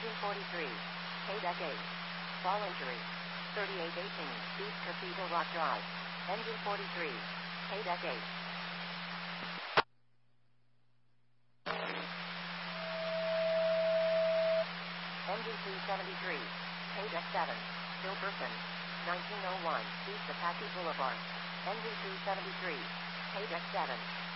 Engine 43. K-Deck 8. Fall injury. 3818 East Cathedral Rock Drive. Engine 43. K-Deck 8. Engine 273. K-Deck 7. Gilbertson. 1901 East Apache Boulevard. Engine 273. K-Deck 7.